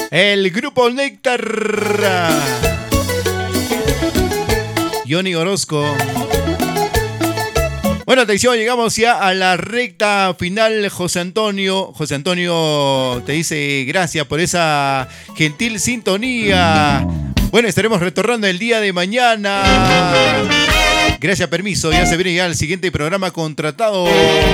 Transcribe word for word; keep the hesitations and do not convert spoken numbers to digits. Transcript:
El grupo Néctar. Johnny Orozco. Bueno, atención, llegamos ya a la recta final. José Antonio, José Antonio te dice gracias por esa gentil sintonía. Bueno, estaremos retornando el día de mañana. Gracias, permiso, ya se viene ya el siguiente programa contratado.